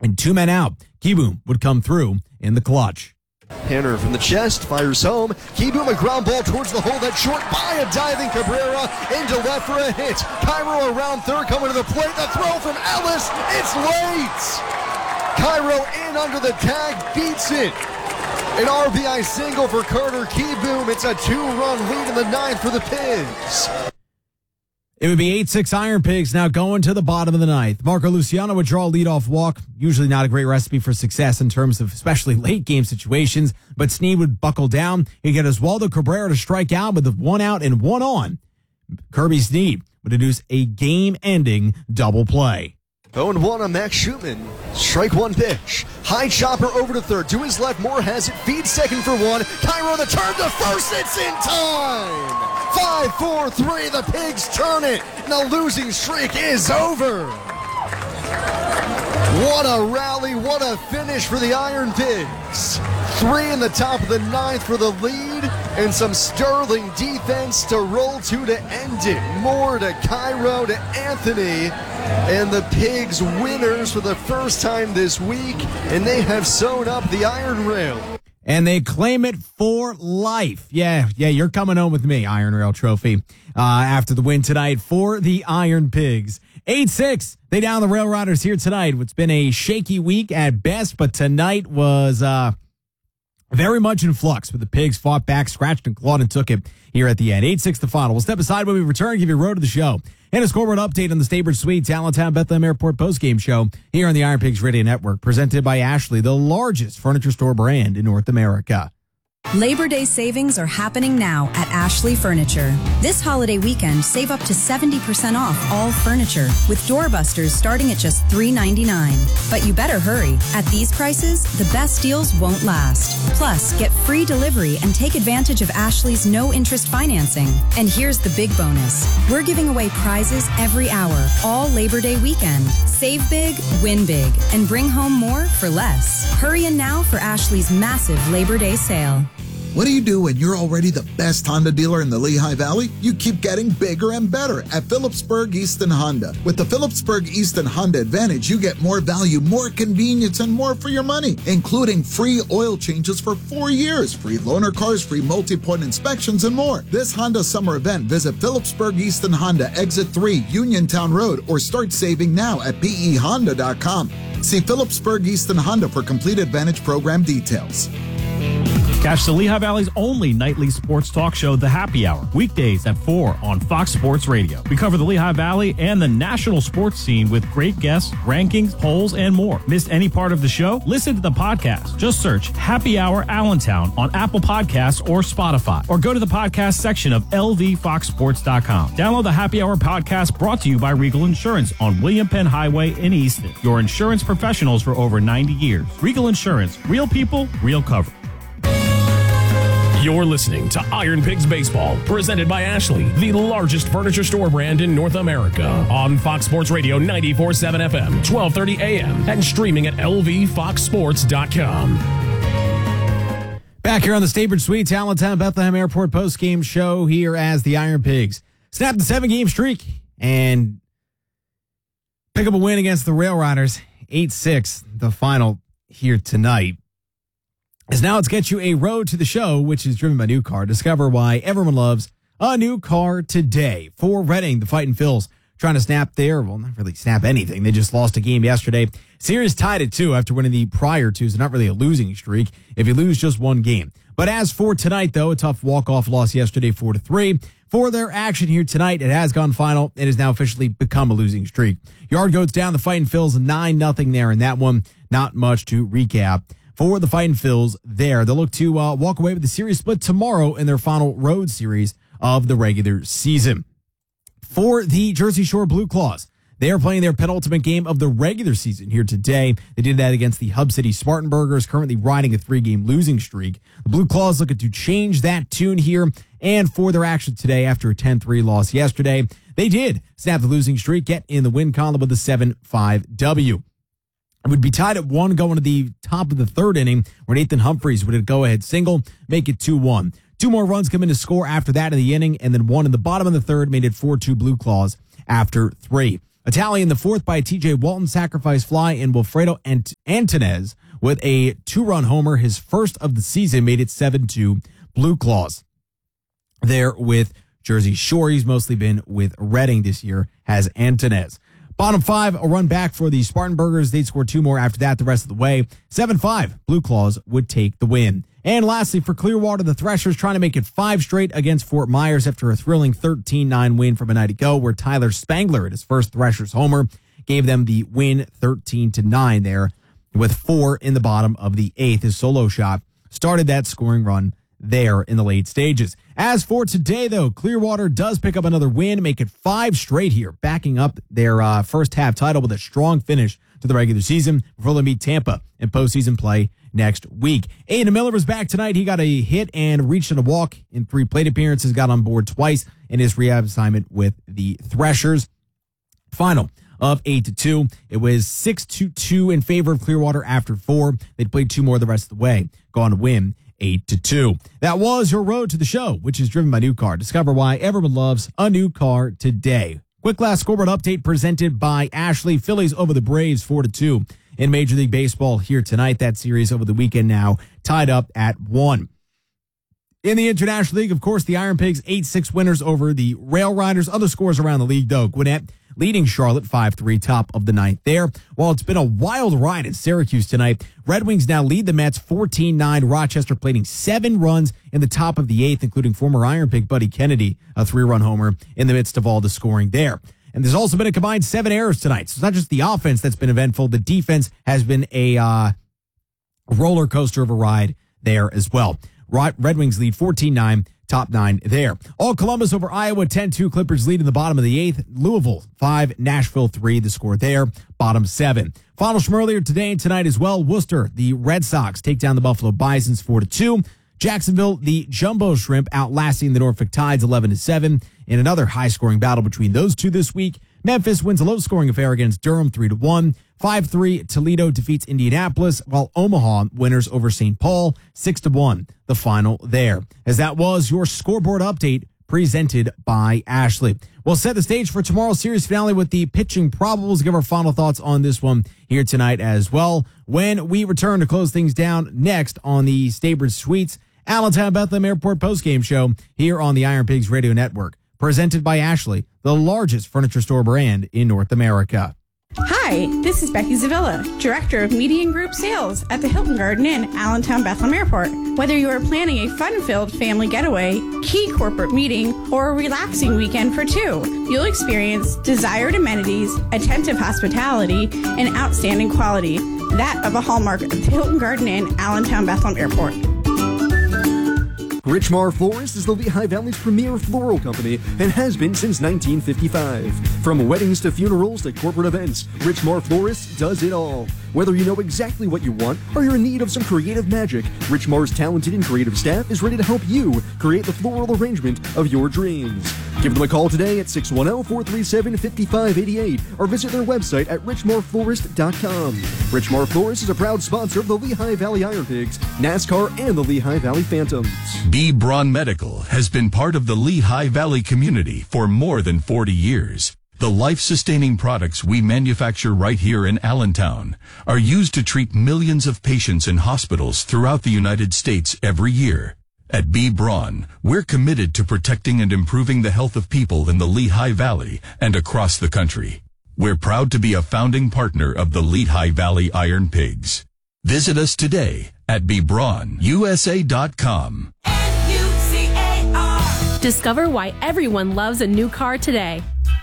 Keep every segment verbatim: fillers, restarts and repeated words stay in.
And two men out, Kieboom would come through in the clutch. Hanner from the chest, fires home. Kieboom, a ground ball towards the hole. That's short by a diving Cabrera. Into left for a hit. Cairo around third, coming to the plate. The throw from Ellis. It's late. Cairo in under the tag, beats it. An R B I single for Carter Kieboom. It's a two-run lead in the ninth for the Pigs. It would be eight six Iron Pigs now going to the bottom of the ninth. Marco Luciano would draw a leadoff walk. Usually not a great recipe for success in terms of especially late game situations, but Snead would buckle down. He'd get Oswaldo Cabrera to strike out with one out and one on. Kirby Snead would deduce a game-ending double play. oh and one on Max Schumann. Strike one pitch. High chopper over to third. To his left, Moore has it. Feed second for one. Cairo the turn to first. It's in time. five four three. The Pigs turn it. And the losing streak is over. What a rally. What a finish for the Iron Pigs. Three in the top of the ninth for the lead. And some sterling defense to roll to to end it. Moore to Cairo to Anthony. And the Pigs winners for the first time this week, and they have sewn up the Iron Rail. And they claim it for life. Yeah, yeah, you're coming home with me, Iron Rail Trophy, uh, after the win tonight for the Iron Pigs. eight six, they down the Rail Riders here tonight. It's been a shaky week at best, but tonight was uh, very much in flux, but the Pigs fought back, scratched and clawed, and took it here at the end. eight six the final. We'll step aside when we return, give you a road to the show. And a scoreboard update on the Staybridge Suites Allentown Bethlehem Airport postgame show here on the Iron Pigs Radio Network, presented by Ashley, the largest furniture store brand in North America. Labor Day savings are happening now at Ashley Furniture. This holiday weekend, save up to seventy percent off all furniture, with doorbusters starting at just three ninety-nine. But you better hurry. At these prices, the best deals won't last. Plus, get free delivery and take advantage of Ashley's no-interest financing. And here's the big bonus. We're giving away prizes every hour, all Labor Day weekend. Save big, win big, and bring home more for less. Hurry in now for Ashley's massive Labor Day sale. What do you do when you're already the best Honda dealer in the Lehigh Valley? You keep getting bigger and better at Phillipsburg Easton Honda. With the Phillipsburg Easton Honda Advantage, you get more value, more convenience, and more for your money, including free oil changes for four years, free loaner cars, free multi-point inspections, and more. This Honda summer event, visit Phillipsburg Easton Honda, Exit three, Uniontown Road, or start saving now at P E honda dot com. See Phillipsburg Easton Honda for complete Advantage program details. Catch the Lehigh Valley's only nightly sports talk show, The Happy Hour, weekdays at four on Fox Sports Radio. We cover the Lehigh Valley and the national sports scene with great guests, rankings, polls, and more. Missed any part of the show? Listen to the podcast. Just search Happy Hour Allentown on Apple Podcasts or Spotify, or go to the podcast section of L V fox sports dot com. Download the Happy Hour podcast, brought to you by Regal Insurance on William Penn Highway in Easton. Your insurance professionals for over ninety years. Regal Insurance, real people, real cover. You're listening to Iron Pigs Baseball, presented by Ashley, the largest furniture store brand in North America. On Fox Sports Radio ninety-four point seven F M, twelve thirty A M, and streaming at L V fox sports dot com. Back here on the Staybridge Suites Allentown Bethlehem Airport postgame show here as the Iron Pigs snap the seven-game streak and pick up a win against the Rail Riders. eight six, the final here tonight. As now let's get you a road to the show, which is driven by New Car. Discover why everyone loves a new car today. For Reading, the Fightin' Phils trying to snap there. Well, not really snap anything. They just lost a game yesterday. Series tied at two after winning the prior two, so not really a losing streak if you lose just one game. But as for tonight, though, a tough walk-off loss yesterday, four to three. For their action here tonight, it has gone final. It has now officially become a losing streak. Yard goes down, the Fightin' Phils nine nothing there in that one. Not much to recap. For the Fightin' Phils there, they'll look to uh, walk away with the series split tomorrow in their final road series of the regular season. For the Jersey Shore Blue Claws, they are playing their penultimate game of the regular season here today. They did that against the Hub City Spartanburgers, currently riding a three-game losing streak. The Blue Claws looking to change that tune here. And for their action today, after a ten three loss yesterday, they did snap the losing streak, get in the win column with a seven five W. It would be tied at one going to the top of the third inning, where Nathan Humphreys would go ahead single, make it two one. Two more runs come in to score after that in the inning, and then one in the bottom of the third made it four two Blue Claws after three. Italian the fourth by T J Walton sacrifice fly, and Wilfredo Ant- Antunez with a two-run homer. His first of the season made it seven two Blue Claws. There with Jersey Shore. He's mostly been with Reading this year, has Antunez. Bottom five, a run back for the Spartanburgers. They'd score two more after that the rest of the way. seven five, Blue Claws would take the win. And lastly, for Clearwater, the Threshers trying to make it five straight against Fort Myers after a thrilling thirteen nine win from a night ago, where Tyler Spangler, at his first Threshers homer, gave them the win thirteen to nine there, with four in the bottom of the eighth. His solo shot started that scoring run there in the late stages. As for today, though, Clearwater does pick up another win, make it five straight here, backing up their uh, first half title with a strong finish to the regular season before they meet Tampa in postseason play next week. Aiden Miller was back tonight. He got a hit and reached in a walk in three plate appearances, got on board twice in his rehab assignment with the Threshers. Final of eight to two. It was six to two in favor of Clearwater after four. They'd played two more the rest of the way, gone to win eight to two. That was your road to the show, which is driven by New Car. Discover why everyone loves a new car today. Quick last scoreboard update presented by Ashley. Phillies over the Braves four to two in Major League Baseball here tonight. That series over the weekend now tied up at one. In the International League, of course, the Iron Pigs eight six winners over the Rail Riders. Other scores around the league, though. Gwinnett leading Charlotte five three, top of the ninth there. While it's been a wild ride in Syracuse tonight, Red Wings now lead the Mets fourteen nine. Rochester plating seven runs in the top of the eighth, including former Iron Pig Buddy Kennedy, a three-run homer in the midst of all the scoring there. And there's also been a combined seven errors tonight. So it's not just the offense that's been eventful. The defense has been a uh, roller coaster of a ride there as well. Red Wings lead fourteen nine, top nine there. All Columbus over Iowa, ten two. Clippers lead in the bottom of the eighth. Louisville five, Nashville three, the score there. Bottom seven. Finals from earlier today and tonight as well. Worcester, the Red Sox take down the Buffalo Bisons four to two. Jacksonville, the Jumbo Shrimp outlasting the Norfolk Tides eleven to seven. In another high-scoring battle between those two this week, Memphis wins a low-scoring affair against Durham three to one. five three, Toledo defeats Indianapolis, while Omaha winners over Saint Paul six to one, the final there. As that was your scoreboard update presented by Ashley. We'll set the stage for tomorrow's series finale with the pitching probables. Give our final thoughts on this one here tonight as well, when we return to close things down next on the Staybridge Suites Allentown Bethlehem Airport postgame show here on the Iron Pigs Radio Network. Presented by Ashley, the largest furniture store brand in North America. Hi, this is Becky Zavilla, Director of Media and Group Sales at the Hilton Garden Inn, Allentown Bethlehem Airport. Whether you are planning a fun-filled family getaway, key corporate meeting, or a relaxing weekend for two, you'll experience desired amenities, attentive hospitality, and outstanding quality, that of a hallmark of the Hilton Garden Inn, Allentown Bethlehem Airport. Richmar Florist is the Lehigh Valley's premier floral company and has been since nineteen fifty-five. From weddings to funerals to corporate events, Richmar Florist does it all. Whether you know exactly what you want or you're in need of some creative magic, Richmar's talented and creative staff is ready to help you create the floral arrangement of your dreams. Give them a call today at six one zero, four three seven, five five eight eight or visit their website at richmar florist dot com. Richmar Florist is a proud sponsor of the Lehigh Valley Iron Pigs, NASCAR, and the Lehigh Valley Phantoms. B. Braun Medical has been part of the Lehigh Valley community for more than forty years. The life-sustaining products we manufacture right here in Allentown are used to treat millions of patients in hospitals throughout the United States every year. At B. Braun, we're committed to protecting and improving the health of people in the Lehigh Valley and across the country. We're proud to be a founding partner of the Lehigh Valley Iron Pigs. Visit us today at b braun u s a dot com. Discover why everyone loves a new car today.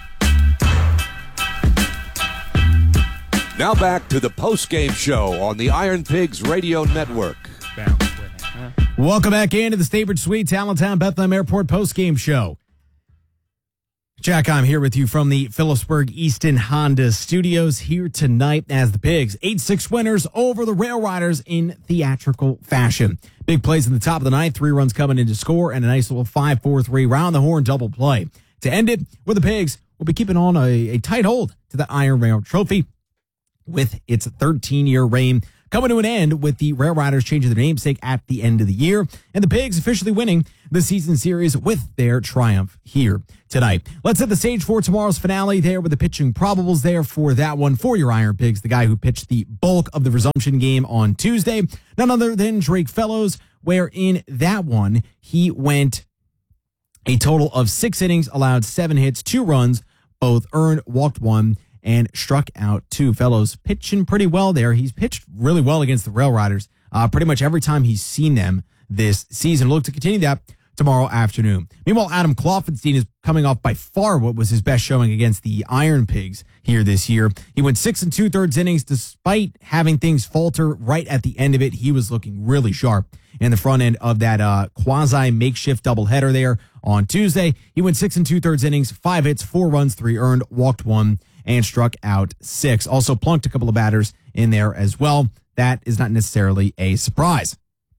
Now back to the post-game show on the Iron Pigs Radio Network. Welcome back into the Staybridge Suites Allentown Bethlehem Airport postgame show. Jack, I'm here with you from the Phillipsburg Easton Honda Studios here tonight as the Pigs eight six winners over the Rail Riders in theatrical fashion. Big plays in the top of the ninth, three runs coming in to score, and a nice little five four three round the horn double play. To end it, with the Pigs, we'll be keeping on a, a tight hold to the Iron Rail Trophy with its thirteen-year reign coming to an end with the Rail Riders changing their namesake at the end of the year, and the Pigs officially winning the season series with their triumph here tonight. Let's set the stage for tomorrow's finale there with the pitching probables there for that one for your Iron Pigs, the guy who pitched the bulk of the resumption game on Tuesday, none other than Drake Fellows, where in that one, he went a total of six innings, allowed seven hits, two runs, both earned, walked one, and struck out two. Fellows pitching pretty well there. He's pitched really well against the Rail Riders uh, pretty much every time he's seen them this season. Look to continue that tomorrow afternoon. Meanwhile, Adam Kloffenstein is coming off by far what was his best showing against the Iron Pigs here this year. He went six and two-thirds innings despite having things falter right at the end of it. He was looking really sharp in the front end of that uh, quasi-makeshift doubleheader there on Tuesday. He went six and two-thirds innings, five hits, four runs, three earned, walked one, and struck out six. Also plunked a couple of batters in there as well. That is not necessarily a surprise.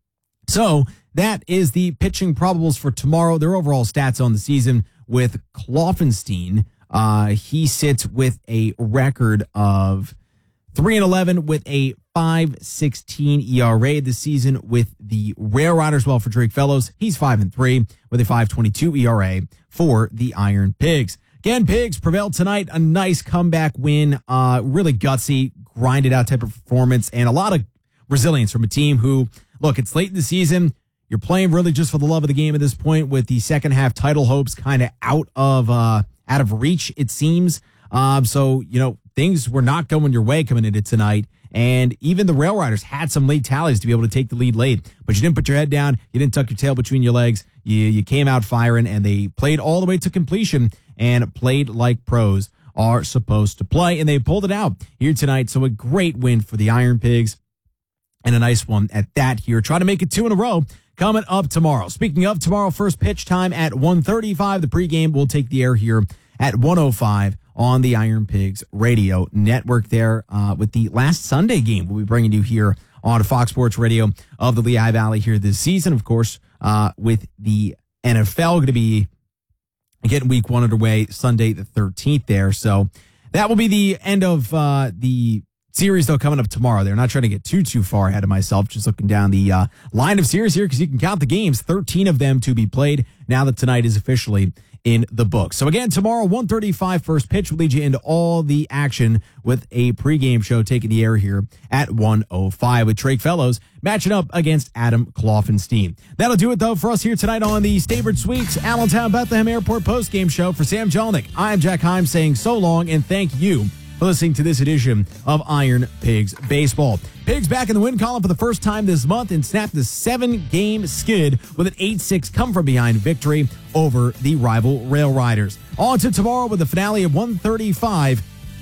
So that is the pitching probables for tomorrow. Their overall stats on the season with Kloffenstein. Uh, he sits with a record of three and eleven with a five sixteen E R A this season with the Rail Riders. Well, for Drake Fellows, he's five and three with a five twenty-two E R A for the Iron Pigs. Again, Pigs prevailed tonight. A nice comeback win. Uh, really gutsy, grinded out type of performance, and a lot of resilience from a team who, look, it's late in the season. You're playing really just for the love of the game at this point, with the second half title hopes kind of out of uh, out of reach, it seems. Um, so, you know, things were not going your way coming into tonight. And even the Rail Riders had some late tallies to be able to take the lead late. But you didn't put your head down. You didn't tuck your tail between your legs. You, you came out firing, and they played all the way to completion and played like pros are supposed to play. And they pulled it out here tonight. So a great win for the Iron Pigs, and a nice one at that here. Try to make it two in a row coming up tomorrow. Speaking of tomorrow, first pitch time at one thirty-five. The pregame will take the air here at one oh five on the Iron Pigs radio network there uh, with the last Sunday game we'll be bringing you here on Fox Sports Radio of the Lehigh Valley here this season. Of course, uh, with the N F L going to be getting week one underway Sunday the thirteenth there. So that will be the end of uh, the series, though, coming up tomorrow. They're not trying to get too, too far ahead of myself. Just looking down the uh, line of series here because you can count the games, thirteen of them to be played now that tonight is officially in the book. So again, tomorrow, one thirty-five first pitch will lead you into all the action with a pregame show taking the air here at one oh five with Drake Fellows matching up against Adam Kloffenstein. That'll do it, though, for us here tonight on the Staybridge Suites Allentown Bethlehem Airport postgame show. For Sam Jelnick, I'm Jack Heim saying so long and thank you for listening to this edition of Iron Pigs Baseball. Pigs back in the win column for the first time this month and snapped the seven-game skid with an eight six come-from-behind victory over the rival Rail Riders. On to tomorrow with the finale of one thirty-five.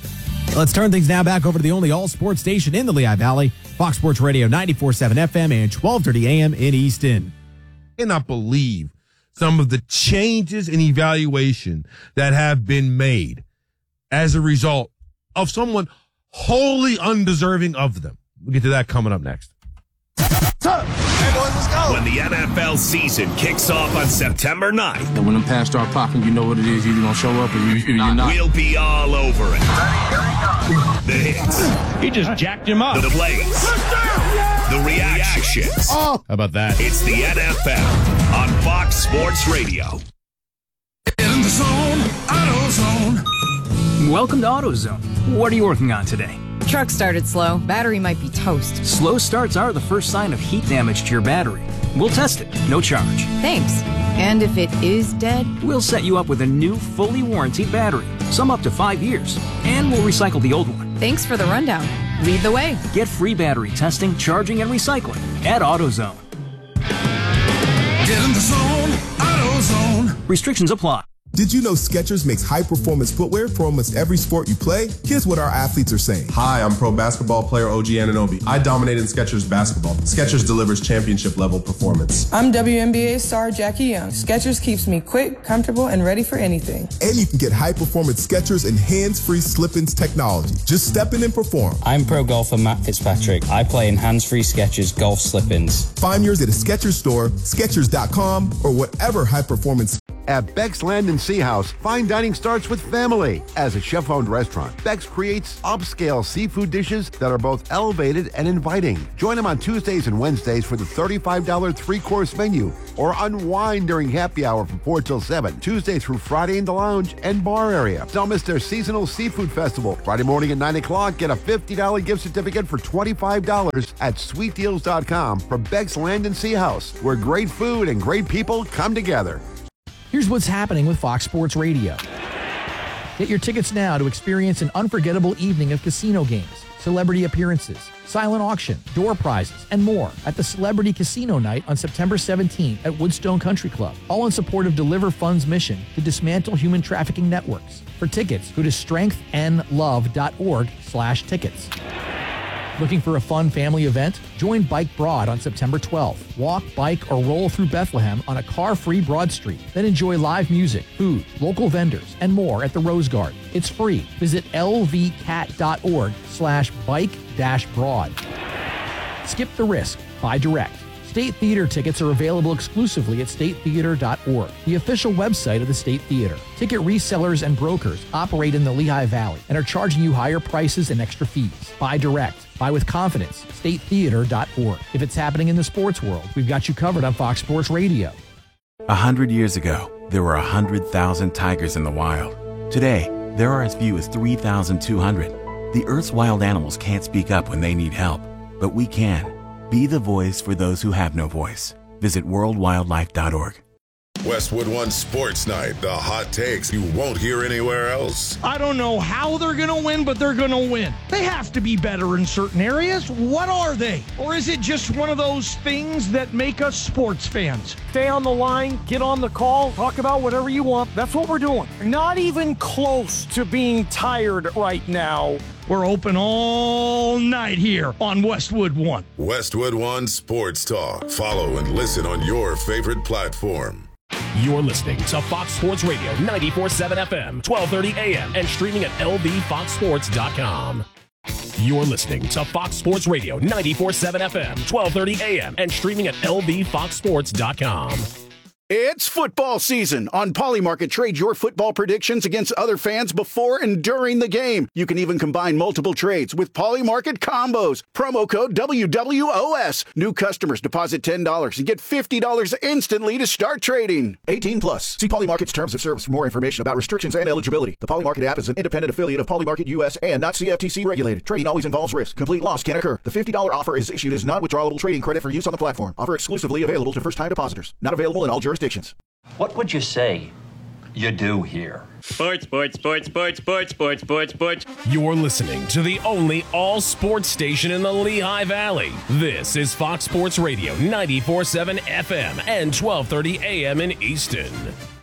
Let's turn things now back over to the only all-sports station in the Lehigh Valley, Fox Sports Radio ninety-four point seven F M and twelve thirty A M in Easton. I cannot believe some of the changes in evaluation that have been made as a result of someone wholly undeserving of them. We'll get to that coming up next. When the N F L season kicks off on September ninth. And when them pads start popping, you know what it is. You're going to show up or you, you're not. We'll be all over it. The hits. He just jacked him up. The plays. The reactions. Oh, how about that? It's the N F L on Fox Sports Radio. In the zone, AutoZone. Welcome to AutoZone. What are you working on today? Truck started slow. Battery might be toast. Slow starts are the first sign of heat damage to your battery. We'll test it, no charge. Thanks. And if it is dead? We'll set you up with a new, fully warranted battery, some up to five years, and we'll recycle the old one. Thanks for the rundown. Lead the way. Get free battery testing, charging, and recycling at AutoZone. Get in the zone, AutoZone. Restrictions apply. Did you know Skechers makes high-performance footwear for almost every sport you play? Here's what our athletes are saying. Hi, I'm pro basketball player O G Anunoby. I dominate in Skechers basketball. Skechers delivers championship-level performance. I'm W N B A star Jackie Young. Skechers keeps me quick, comfortable, and ready for anything. And you can get high-performance Skechers and hands-free slip-ins technology. Just step in and perform. I'm pro golfer Matt Fitzpatrick. I play in hands-free Skechers golf slip-ins. Find yours at a Skechers store, Skechers dot com, or whatever high-performance At Beck's Land and Sea House, fine dining starts with family. As a chef-owned restaurant, Beck's creates upscale seafood dishes that are both elevated and inviting. Join them on Tuesdays and Wednesdays for the thirty-five dollars three-course menu, or unwind during happy hour from four till seven, Tuesday through Friday in the lounge and bar area. Don't miss their seasonal seafood festival. Friday morning at nine o'clock, get a fifty dollars gift certificate for twenty-five dollars at sweet deals dot com from Beck's Land and Sea House, where great food and great people come together. Here's what's happening with Fox Sports Radio. Get your tickets now to experience an unforgettable evening of casino games, celebrity appearances, silent auction, door prizes, and more at the Celebrity Casino Night on September seventeenth at Woodstone Country Club, all in support of Deliver Fund's mission to dismantle human trafficking networks. For tickets, go to strengthandlove.org slash tickets. Looking for a fun family event? Join Bike Broad on September twelfth. Walk, bike, or roll through Bethlehem on a car-free Broad Street. Then enjoy live music, food, local vendors, and more at the Rose Garden. It's free. Visit lvcat.org slash bike dash broad. Skip the risk. Buy direct. State Theater tickets are available exclusively at state theater dot org, the official website of the State Theater. Ticket resellers and brokers operate in the Lehigh Valley and are charging you higher prices and extra fees. Buy direct. Buy with confidence. state theater dot org. If it's happening in the sports world, we've got you covered on Fox Sports Radio. A hundred years ago, there were a hundred thousand tigers in the wild. Today, there are as few as three thousand two hundred. The Earth's wild animals can't speak up when they need help, but we can. Be the voice for those who have no voice. Visit world wildlife dot org. Westwood One Sports Night, the hot takes you won't hear anywhere else. I don't know how they're going to win, but they're going to win. They have to be better in certain areas. What are they? Or is it just one of those things that make us sports fans? Stay on the line, get on the call, talk about whatever you want. That's what we're doing. Not even close to being tired right now. We're open all night here on Westwood One. Westwood One Sports Talk. Follow and listen on your favorite platform. You're listening to Fox Sports Radio ninety-four point seven F M, twelve thirty A M, and streaming at L V fox sports dot com. You're listening to Fox Sports Radio ninety-four point seven F M, twelve thirty A M, and streaming at L V fox sports dot com. It's football season. On Polymarket, trade your football predictions against other fans before and during the game. You can even combine multiple trades with Polymarket combos. Promo code W W O S. New customers deposit ten dollars and get fifty dollars instantly to start trading. eighteen plus. See Polymarket's terms of service for more information about restrictions and eligibility. The Polymarket app is an independent affiliate of Polymarket U S and not C F T C regulated. Trading always involves risk. Complete loss can occur. The fifty dollars offer is issued as non-withdrawable trading credit for use on the platform. Offer exclusively available to first-time depositors. Not available in all jurisdictions. What would you say you do here? Sports, sports, sports, sports, sports, sports, sports, sports. You're listening to the only all-sports station in the Lehigh Valley. This is Fox Sports Radio ninety-four point seven F M and twelve thirty A M in Easton.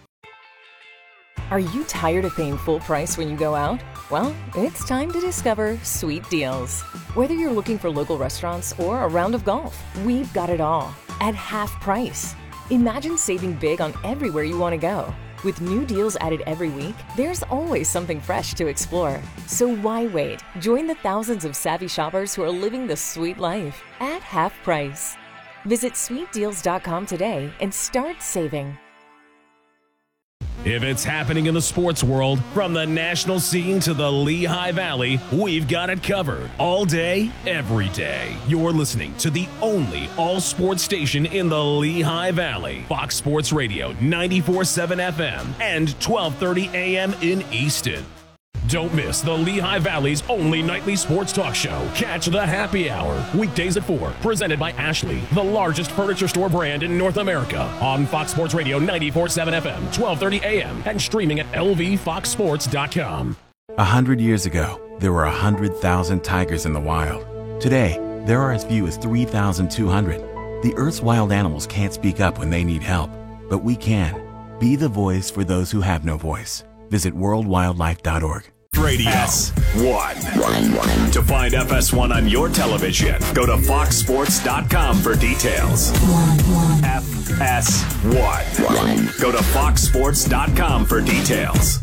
Are you tired of paying full price when you go out? Well, it's time to discover Sweet Deals. Whether you're looking for local restaurants or a round of golf, we've got it all at half price. Imagine saving big on everywhere you want to go. With new deals added every week, there's always something fresh to explore. So why wait? Join the thousands of savvy shoppers who are living the sweet life at half price. Visit sweet deals dot com today and start saving. If it's happening in the sports world, from the national scene to the Lehigh Valley, we've got it covered. All day, every day. You're listening to the only all-sports station in the Lehigh Valley. Fox Sports Radio, ninety-four point seven F M and twelve thirty A M in Easton. Don't miss the Lehigh Valley's only nightly sports talk show, Catch the Happy Hour, weekdays at four, presented by Ashley, the largest furniture store brand in North America, on Fox Sports Radio ninety-four point seven F M, twelve thirty A M, and streaming at L V fox sports dot com. A hundred years ago, there were a hundred thousand tigers in the wild. Today, there are as few as three thousand two hundred. The Earth's wild animals can't speak up when they need help, but we can. Be the voice for those who have no voice. Visit world wildlife dot org. Radio F one. To find F S one on your television, go to fox sports dot com for details. F S one. Go to fox sports dot com for details.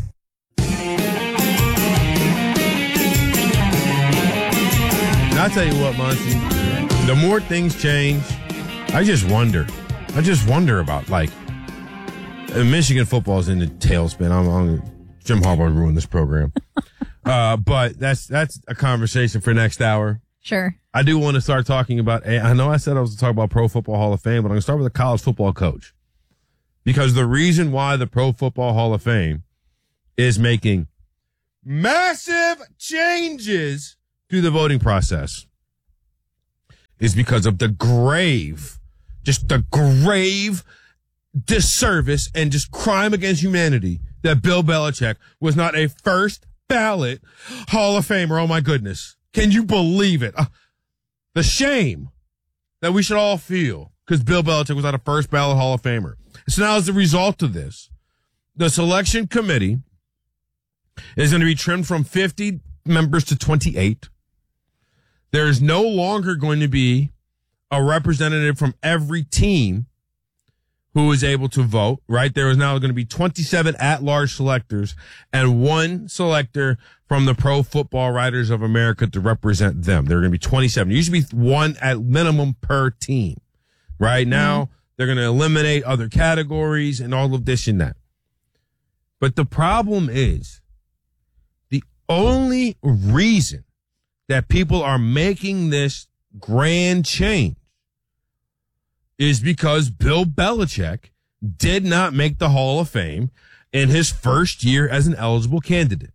And I'll tell you what, Monty, the more things change, I just wonder. I just wonder about, like, And Michigan football is in the tailspin. I'm, I'm Jim Harbaugh ruined this program. uh, but that's that's a conversation for next hour. Sure. I do want to start talking about, I know I said I was going to talk about Pro Football Hall of Fame, but I'm going to start with a college football coach. Because the reason why the Pro Football Hall of Fame is making massive changes to the voting process is because of the grave, just the grave disservice and just crime against humanity that Bill Belichick was not a first ballot Hall of Famer. Oh my goodness. Can you believe it? Uh, the shame that we should all feel because Bill Belichick was not a first ballot Hall of Famer. So now as a result of this, the selection committee is going to be trimmed from fifty members to twenty-eight. There is no longer going to be a representative from every team who is able to vote, right? There is now going to be twenty-seven at-large selectors and one selector from the Pro Football Writers of America to represent them. There are going to be twenty-seven. There used to be one at minimum per team. Right now, mm-hmm. they're going to eliminate other categories and all of this and that. But the problem is the only reason that people are making this grand change is because Bill Belichick did not make the Hall of Fame in his first year as an eligible candidate.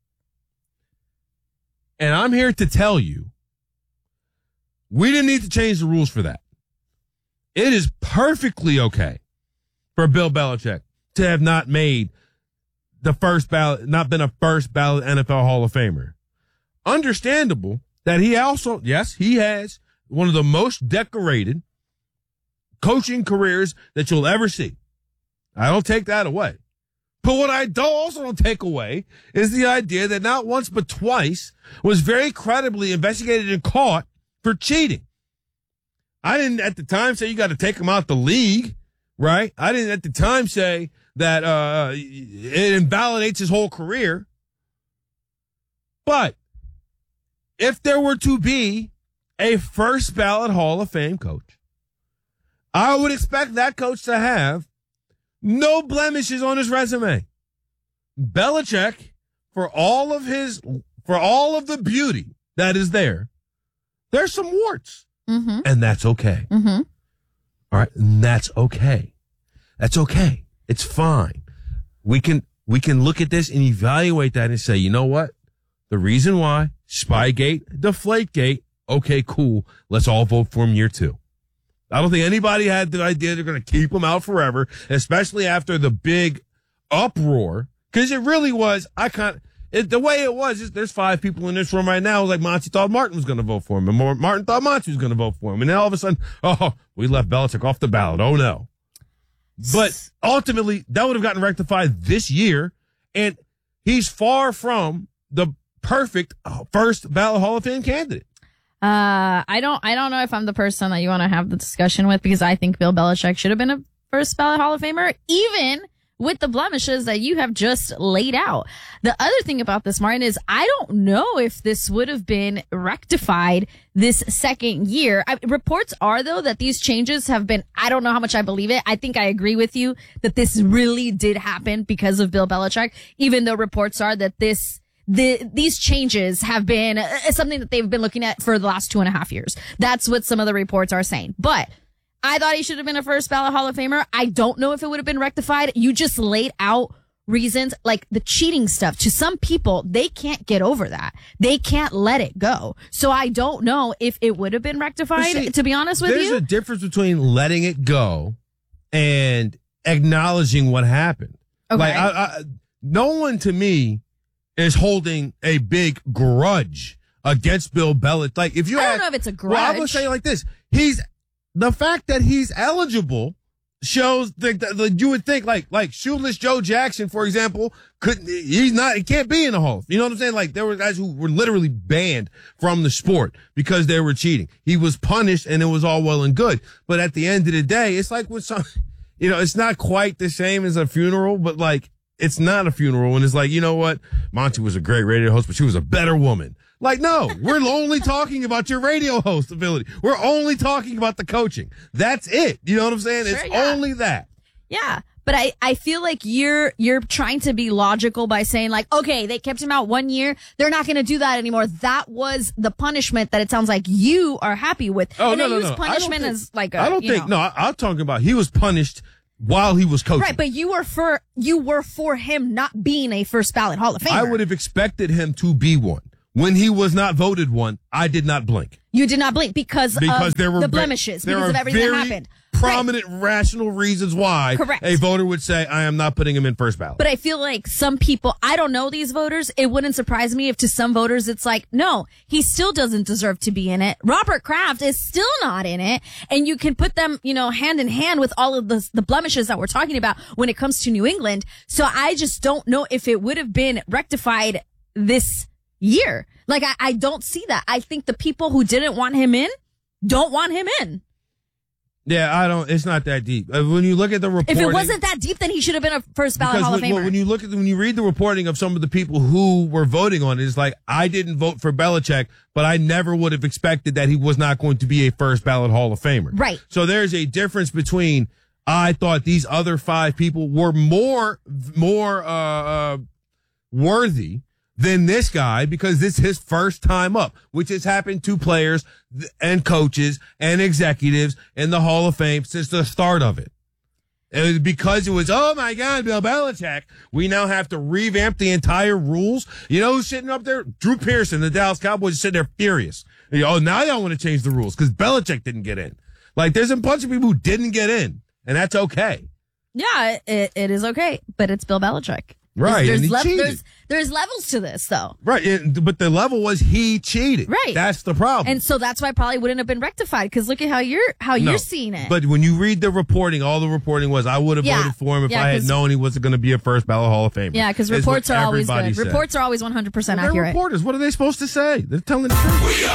And I'm here to tell you, we didn't need to change the rules for that. It is perfectly okay for Bill Belichick to have not made the first ballot, not been a first ballot N F L Hall of Famer. Understandable that he also, yes, he has one of the most decorated coaching careers that you'll ever see. I don't take that away. But what I don't also don't take away is the idea that not once but twice was very credibly investigated and caught for cheating. I didn't at the time say you got to take him out the league, right? I didn't at the time say that uh, it invalidates his whole career. But if there were to be a first ballot Hall of Fame coach, I would expect that coach to have no blemishes on his resume. Belichick, for all of his, for all of the beauty that is there, there's some warts. Mm-hmm. And that's okay. Mm-hmm. All right. And that's okay. That's okay. It's fine. We can, we can look at this and evaluate that and say, you know what? The reason why Spygate, Deflategate. Okay, cool. Let's all vote for him year two. I don't think anybody had the idea they're going to keep him out forever, especially after the big uproar. Cause it really was, I can't, It, the way it was, is there's five people in this room right now. It was like Monty thought Martin was going to vote for him, and Martin thought Monty was going to vote for him. And then all of a sudden, oh, we left Belichick off the ballot. Oh, no. But ultimately, that would have gotten rectified this year, and he's far from the perfect first ballot Hall of Fame candidate. Uh, I don't, I don't know if I'm the person that you want to have the discussion with, because I think Bill Belichick should have been a first ballot Hall of Famer, even with the blemishes that you have just laid out. The other thing about this, Martin, is I don't know if this would have been rectified this second year. I, reports are, though, that these changes have been, I don't know how much I believe it. I think I agree with you that this really did happen because of Bill Belichick, even though reports are that this The, these changes have been uh, something that they've been looking at for the last two and a half years. That's what some of the reports are saying. But I thought he should have been a first ballot Hall of Famer. I don't know if it would have been rectified. You just laid out reasons like the cheating stuff. To some people, they can't get over that. They can't let it go. So I don't know if it would have been rectified, see, to be honest with there's you. There's a difference between letting it go and acknowledging what happened. Okay. Like, I, I, no one to me is holding a big grudge against Bill Belichick. Like, if you I had, don't know if it's a grudge. Well, I'm going to say it like this. He's, the fact that he's eligible shows that, that you would think like, like Shoeless Joe Jackson, for example, couldn't, he's not, he can't be in the Hall. You know what I'm saying? Like, there were guys who were literally banned from the sport because they were cheating. He was punished and it was all well and good. But at the end of the day, it's like with some, you know, it's not quite the same as a funeral, but like, it's not a funeral, and it's like, you know what? Monty was a great radio host, but she was a better woman. Like, no, we're only talking about your radio host ability. We're only talking about the coaching. That's it. You know what I'm saying? Sure, it's yeah. only that. Yeah, But I, I feel like you're you're trying to be logical by saying like, okay, they kept him out one year. They're not going to do that anymore. That was the punishment that it sounds like you are happy with. Oh, and no, they no, use no. punishment I don't as think, like a, I don't you think, know. no, I, I'm talking about he was punished while he was coaching. Right, but you were for you were for him not being a first ballot Hall of Famer. I would have expected him to be one. When he was not voted one, I did not blink. You did not blink because, Because of there were the ve- blemishes, there because are of everything very that happened. Prominent, rational reasons why Correct. a voter would say, I am not putting him in first ballot. But I feel like some people, I don't know these voters. It wouldn't surprise me if to some voters it's like, no, he still doesn't deserve to be in it. Robert Kraft is still not in it. And you can put them, you know, hand in hand with all of the, the blemishes that we're talking about when it comes to New England. So I just don't know if it would have been rectified this year. Like, I, I don't see that. I think the people who didn't want him in don't want him in. Yeah, I don't, it's not that deep. Uh, When you look at the reporting. If it wasn't that deep, then he should have been a first ballot Because Hall when, of Famer. when you look at, the, when you read the reporting of some of the people who were voting on it, it's like, I didn't vote for Belichick, but I never would have expected that he was not going to be a first ballot Hall of Famer. Right. So there's a difference between, I thought these other five people were more, more, uh, uh, worthy than this guy because this is his first time up, which has happened to players and coaches and executives in the Hall of Fame since the start of it. It was because it was, oh my God, Bill Belichick. We now have to revamp the entire rules. You know who's sitting up there? Drew Pearson, the Dallas Cowboys, is sitting there furious. You know, oh, now y'all want to change the rules because Belichick didn't get in. Like, there's a bunch of people who didn't get in, and that's okay. Yeah, it, it is okay, but it's Bill Belichick. Right, There's, and he lev- cheated. there's, there's levels to this, though. Right, it, but the level was he cheated. Right. That's the problem. And so that's why it probably wouldn't have been rectified, because look at how you're how No, you're seeing it. But when you read the reporting, all the reporting was, I would have Yeah. voted for him if Yeah, I had 'cause- known he wasn't going to be a first ballot Hall of Famer. yeah, because is reports what are always everybody good. said. Reports are always one hundred percent Well, they're accurate. reporters. What are they supposed to say? They're telling the truth. We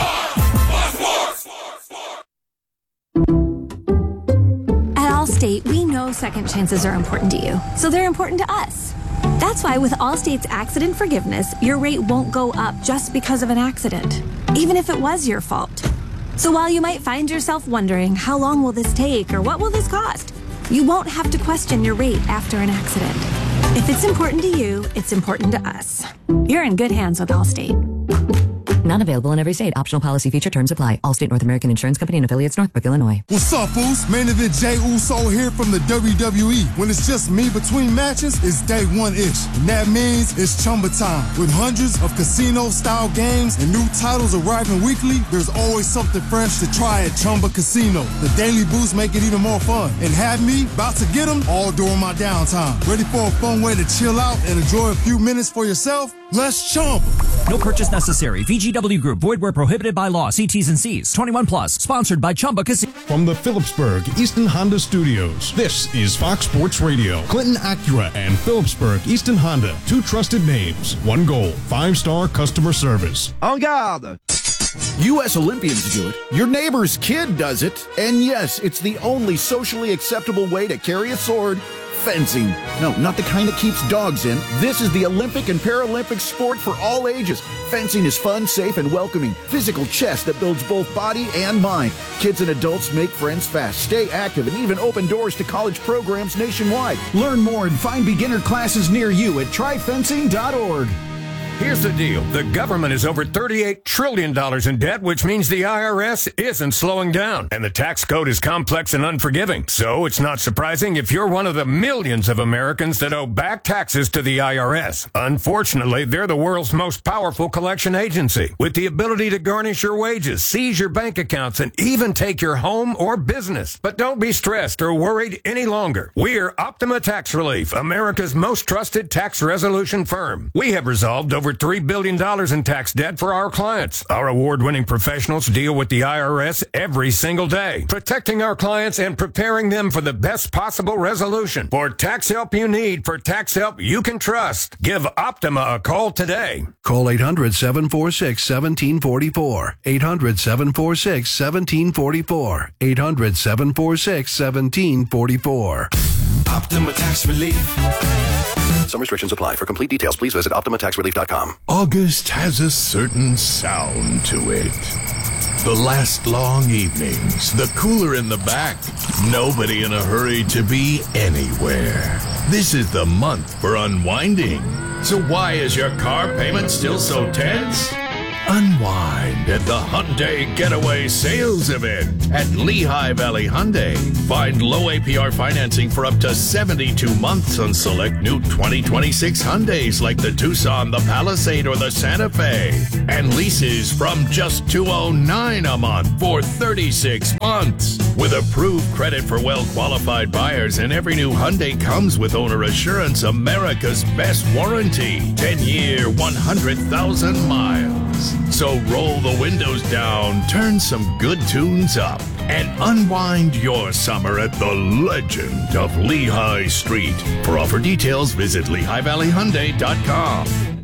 At Allstate, we know second chances are important to you, so they're important to us. That's why with Allstate's accident forgiveness, your rate won't go up just because of an accident, even if it was your fault. So while you might find yourself wondering, how long will this take or what will this cost? You won't have to question your rate after an accident. If it's important to you, it's important to us. You're in good hands with Allstate. Not available in every state. Optional policy feature terms apply. Allstate North American Insurance Company and affiliates, Northbrook, Illinois. What's up, Foos? Main event Jey Uso here from the W W E. When it's just me between matches, it's day one-ish. And that means it's Chumba time. With hundreds of casino-style games and new titles arriving weekly, there's always something fresh to try at Chumba Casino. The daily boosts make it even more fun. And have me about to get them all during my downtime. Ready for a fun way to chill out and enjoy a few minutes for yourself? Let's Chumba. No purchase necessary. V G W Group. Void where prohibited by law. See T's and C's. twenty-one plus. Sponsored by Chumba Casino. From the Phillipsburg Easton Honda Studios, this is Fox Sports Radio. Clinton Acura and Phillipsburg Easton Honda. Two trusted names. One goal. Five-star customer service. En garde! U S Olympians do it. Your neighbor's kid does it. And yes, it's the only socially acceptable way to carry a sword. Fencing. No, not the kind that keeps dogs in. This is the Olympic and Paralympic sport for all ages. Fencing is fun, safe, and welcoming. Physical chess that builds both body and mind. Kids and adults make friends fast, stay active, and even open doors to college programs nationwide. Learn more and find beginner classes near you at try fencing dot org. Here's the deal. The government is over thirty-eight trillion dollars in debt, which means the I R S isn't slowing down. And the tax code is complex and unforgiving. So it's not surprising if you're one of the millions of Americans that owe back taxes to the I R S. Unfortunately, they're the world's most powerful collection agency, with the ability to garnish your wages, seize your bank accounts, and even take your home or business. But don't be stressed or worried any longer. We're Optima Tax Relief, America's most trusted tax resolution firm. We have resolved over three billion dollars in tax debt for our clients. Our award-winning professionals deal with the I R S every single day, protecting our clients and preparing them for the best possible resolution. For tax help you need, for tax help you can trust, give Optima a call today. Call eight hundred, seven four six, one seven four four. eight hundred, seven four six, one seven four four. eight hundred, seven four six, one seven four four. Optima Tax Relief. Some restrictions apply. For complete details, please visit Optima Tax Relief dot com. August has a certain sound to it. The last long evenings, the cooler in the back, nobody in a hurry to be anywhere. This is the month for unwinding. So why is your car payment still so tense? Unwind at the Hyundai Getaway Sales Event at Lehigh Valley Hyundai. Find low A P R financing for up to seventy-two months on select new twenty twenty-six Hyundais like the Tucson, the Palisade, or the Santa Fe. And leases from just two hundred nine dollars a month for thirty-six months. With approved credit for well-qualified buyers, and every new Hyundai comes with Owner Assurance, America's best warranty. ten-year, one hundred thousand miles. So roll the windows down, turn some good tunes up, and unwind your summer at the legend of Lehigh Street. For offer details, visit Lehigh Valley Hyundai dot com.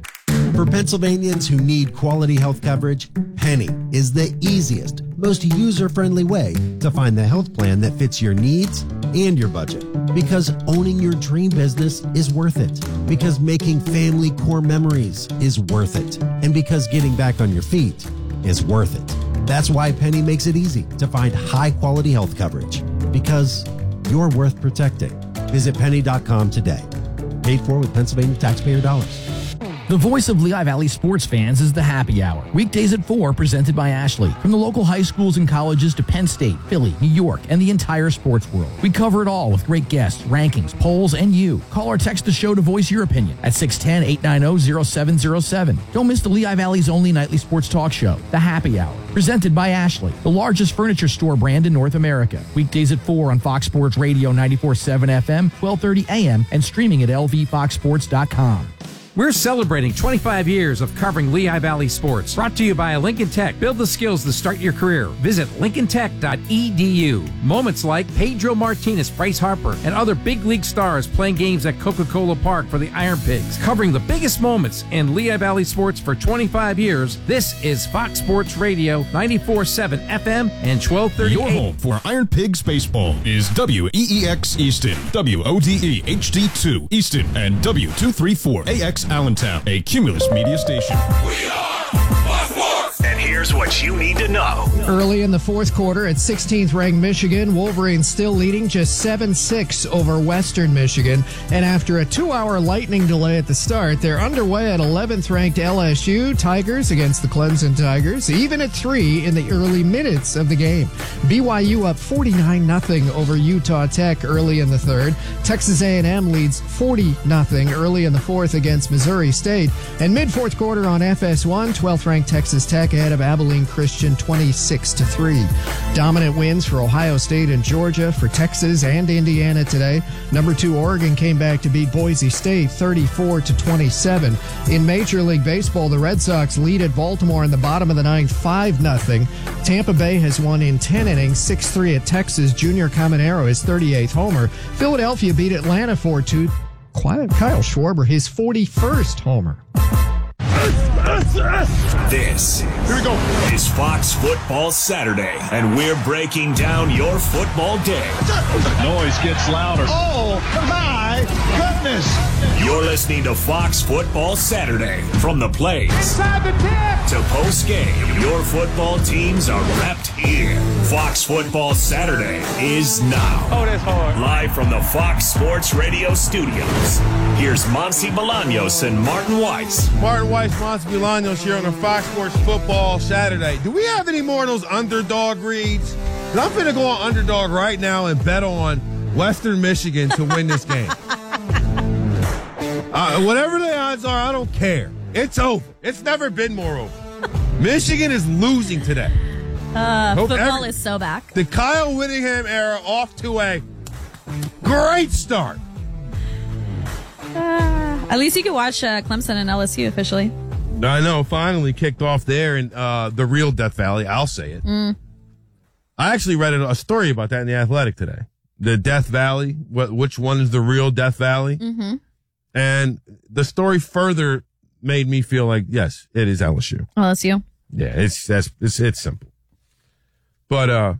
For Pennsylvanians who need quality health coverage, Penny is the easiest, most user-friendly way to find the health plan that fits your needs and your budget. Because owning your dream business is worth it. Because making family core memories is worth it. And because getting back on your feet is worth it. That's why Penny makes it easy to find high-quality health coverage. Because you're worth protecting. Visit penny dot com today. Paid for with Pennsylvania taxpayer dollars. The voice of Lehigh Valley sports fans is the Happy Hour. Weekdays at four, presented by Ashley. From the local high schools and colleges to Penn State, Philly, New York, and the entire sports world. We cover it all with great guests, rankings, polls, and you. Call or text the show to voice your opinion at six one zero, eight nine zero, zero seven zero seven. Don't miss the Lehigh Valley's only nightly sports talk show, The Happy Hour. Presented by Ashley, the largest furniture store brand in North America. Weekdays at four on Fox Sports Radio ninety-four point seven F M, twelve thirty A M, and streaming at L V fox sports dot com. We're celebrating twenty-five years of covering Lehigh Valley sports. Brought to you by Lincoln Tech. Build the skills to start your career. Visit lincoln tech dot e d u. Moments like Pedro Martinez, Bryce Harper, and other big league stars playing games at Coca-Cola Park for the Iron Pigs. Covering the biggest moments in Lehigh Valley sports for twenty-five years, this is Fox Sports Radio ninety-four point seven F M and twelve thirty. Your home for Iron Pigs baseball is W E E X Easton, W O D E H D two Easton, and W two thirty-four A X Allentown, a Cumulus media station. We are Fox Sports! And here's what you need to know. Early in the fourth quarter at sixteenth ranked Michigan, Wolverines still leading just seven six over Western Michigan. And after a two-hour lightning delay at the start, they're underway at eleventh ranked L S U Tigers against the Clemson Tigers, even at three in the early minutes of the game. B Y U up forty-nine nothing over Utah Tech early in the third. Texas A and M leads forty nothing early in the fourth against Missouri State. And mid-fourth quarter on F S one, twelfth ranked Texas Tech ahead of Abilene Christian twenty-six to three. Dominant wins for Ohio State and Georgia, for Texas and Indiana today. Number two Oregon came back to beat Boise State thirty-four to twenty-seven. In Major League Baseball, the Red Sox lead at Baltimore in the bottom of the ninth five nothing. Tampa Bay has won in ten innings, six three at Texas. Junior Caminero his thirty-eighth homer. Philadelphia beat Atlanta four two. Kyle Schwarber his forty-first homer. This Here we go. is Fox Football Saturday, and we're breaking down your football day. Noise gets louder. Oh, my goodness. You're listening to Fox Football Saturday. From the plays to post-game, your football teams are wrapped here. Fox Football Saturday is now. Oh, that's hard. Live from the Fox Sports Radio studios. Here's Monty Bolaños and Martin Weiss. Martin Weiss, Monty Bolaños here on the Fox Sports Football Saturday. Do we have any more of those underdog reads? 'Cause I'm going to go on underdog right now and bet on Western Michigan to win this game. Uh, whatever the odds are, I don't care. It's over. It's never been more over. Michigan is losing today. Uh, Hope football every- is so back. The Kyle Whittingham era off to a great start. Uh, at least you can watch uh, Clemson and L S U officially. I know, finally kicked off there in uh, the real Death Valley. I'll say it. Mm. I actually read a story about that in The Athletic today. The Death Valley, what, which one is the real Death Valley? Mm-hmm. And the story further made me feel like, yes, it is L S U. L S U. Yeah, it's that's it's it's simple. But uh,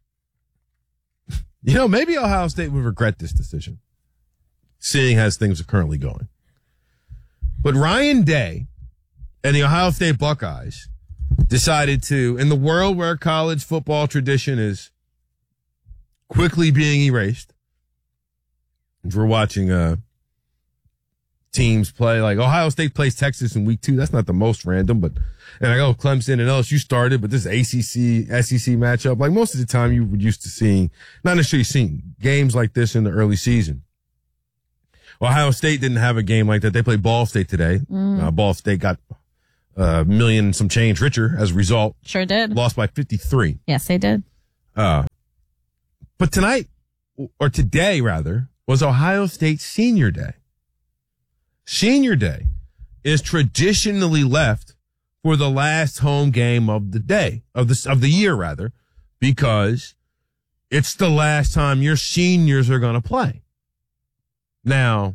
you know, maybe Ohio State would regret this decision, seeing as things are currently going. But Ryan Day and the Ohio State Buckeyes decided to, in the world where college football tradition is quickly being erased, we're watching uh, teams play, like Ohio State plays Texas in week two. That's not the most random, but, and I go Clemson and L S U started, but this A C C, S E C matchup, like most of the time you were used to seeing, not necessarily seeing games like this in the early season. Ohio State didn't have a game like that. They played Ball State today. Mm. Uh, Ball State got a million and some change richer as a result. Sure did. Lost by fifty-three. Yes, they did. Uh, but tonight, or today rather, was Ohio State Senior Day. Senior Day is traditionally left for the last home game of the day, of the, of the year rather, because it's the last time your seniors are going to play. Now,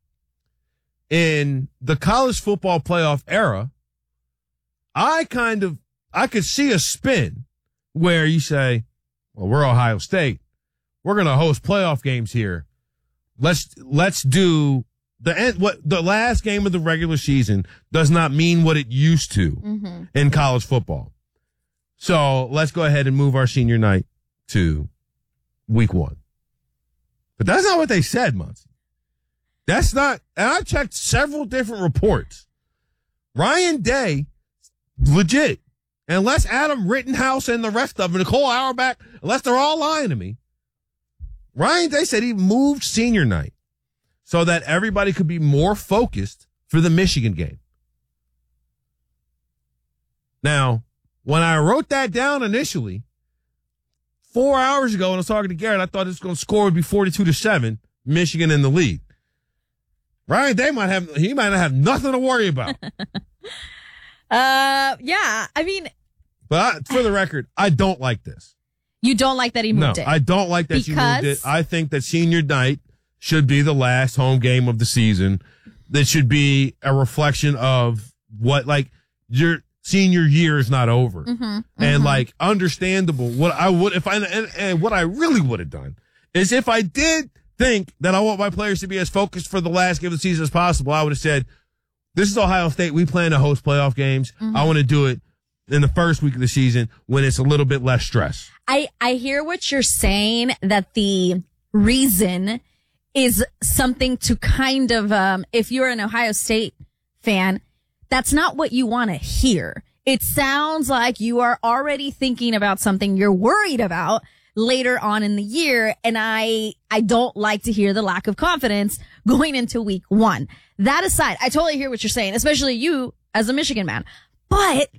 in the college football playoff era, I kind of, I could see a spin where you say, well, we're Ohio State. We're going to host playoff games here. Let's, let's do the end. What the last game of the regular season does not mean what it used to mm-hmm. in college football. So let's go ahead and move our senior night to week one. But that's not what they said, Muncie. That's not, and I checked several different reports. Ryan Day, legit, unless Adam Rittenhouse and the rest of them, Nicole Auerbach, unless they're all lying to me, Ryan Day said he moved senior night so that everybody could be more focused for the Michigan game. Now, when I wrote that down initially, four hours ago when I was talking to Garrett, I thought this was going to score would be forty-two to seven, Michigan in the lead. Ryan Day might have, he might not have nothing to worry about. uh, yeah, I mean. But I, for the record, I don't like this. You don't like that he moved no, it? I don't like that because? he moved it. I think that senior night should be the last home game of the season. That should be a reflection of what, like, your senior year is not over. Mm-hmm, and, mm-hmm. like, understandable. What I would, if I, and, and what I really would have done is if I did think that I want my players to be as focused for the last game of the season as possible, I would have said, this is Ohio State. We plan to host playoff games. Mm-hmm. I want to do it in the first week of the season when it's a little bit less stress. I, I hear what you're saying, that the reason is something to kind of, um, if you're an Ohio State fan, that's not what you want to hear. It sounds like you are already thinking about something you're worried about later on in the year. And I, I don't like to hear the lack of confidence going into week one. That aside, I totally hear what you're saying, especially you as a Michigan man, but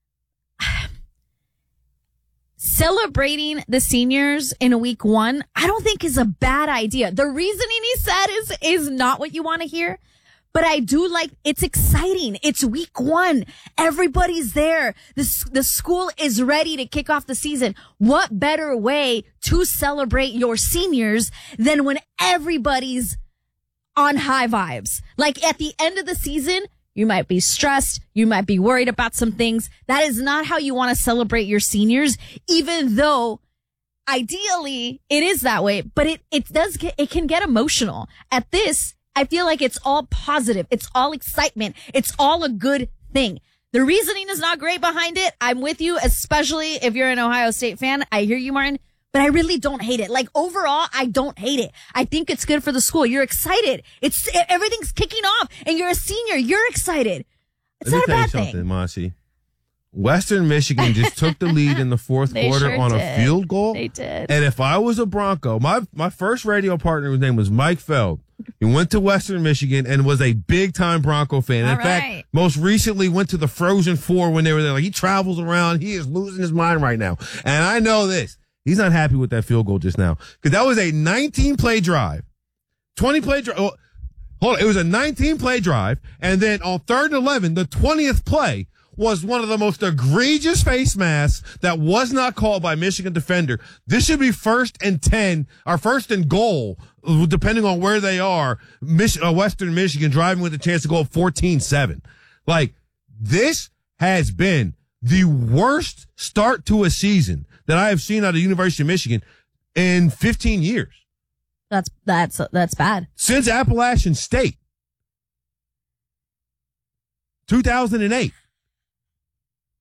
celebrating the seniors in a week one, I don't think is a bad idea. The reasoning he said is, is not what you want to hear. But I do like, it's exciting. It's week one. Everybody's there. The, the school is ready to kick off the season. What better way to celebrate your seniors than when everybody's on high vibes? Like at the end of the season, you might be stressed. You might be worried about some things. That is not how you want to celebrate your seniors, even though ideally it is that way. But it, it does get, it can get emotional. At this, I feel like it's all positive. It's all excitement. It's all a good thing. The reasoning is not great behind it. I'm with you, especially if you're an Ohio State fan. I hear you, Martin, but I really don't hate it. Like overall, I don't hate it. I think it's good for the school. You're excited. It's everything's kicking off and you're a senior. You're excited. It's not a bad thing. Something, Mossy. Western Michigan just took the lead in the fourth quarter sure on did. a field goal. They did. And if I was a Bronco, my, my first radio partner, his name was Mike Feld. He went to Western Michigan and was a big time Bronco fan. All in right. fact, most recently went to the Frozen Four when they were there. Like he travels around. He is losing his mind right now. And I know this. He's not happy with that field goal just now because that was a nineteen play drive, twenty play drive. Oh, hold on. It was a nineteen play drive. And then on third and eleven, the twentieth play was one of the most egregious face masks that was not called by Michigan defender. This should be first and ten, or first and goal, depending on where they are. Mich- uh, Western Michigan driving with a chance to go up fourteen seven. Like, this has been the worst start to a season that I have seen out of the University of Michigan in fifteen years. That's, that's, that's bad. Since Appalachian State. two thousand eight.